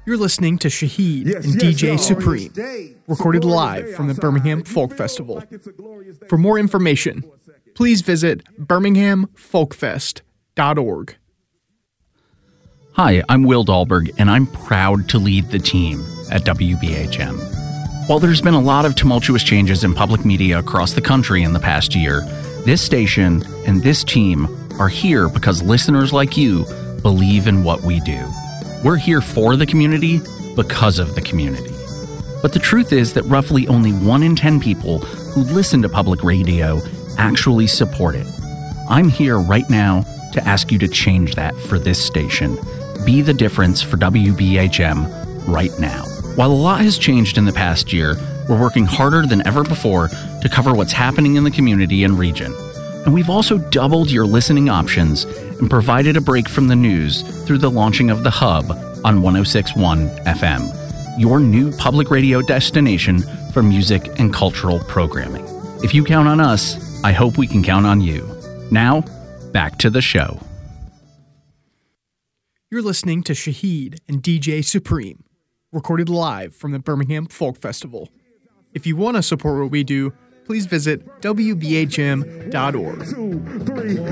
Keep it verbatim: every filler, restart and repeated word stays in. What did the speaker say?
You're listening to Shaheed Yes, and yes, D J y'all. Supreme, recorded live from the Birmingham Folk Festival. For more information, please visit birmingham folk fest dot org. Hi, I'm Will Dahlberg, and I'm proud to lead the team at W B H M. While there's been a lot of tumultuous changes in public media across the country in the past year, this station and this team are here because listeners like you believe in what we do. We're here for the community because of the community. But the truth is that roughly only one in ten people who listen to public radio actually support it. I'm here right now to ask you to change that for this station. Be the difference for W B H M right now. While a lot has changed in the past year, we're working harder than ever before to cover what's happening in the community and region. And we've also doubled your listening options and provided a break from the news through the launching of The Hub on one oh six point one F M, your new public radio destination for music and cultural programming. If you count on us, I hope we can count on you. Now, back to the show. You're listening to Shaheed and D J Supreme, recorded live from the Birmingham Folk Festival. If you want to support what we do, please visit W B H M dot org. Two, three.